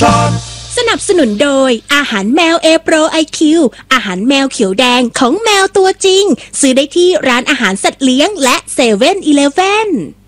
Shop สนับสนุนโดยอาหารแมว A Pro IQ อาหารแมวเขียวแดงของแมวตัวจริงซื้อได้ที่ร้านอาหารสัตว์เลี้ยงและ7-Eleven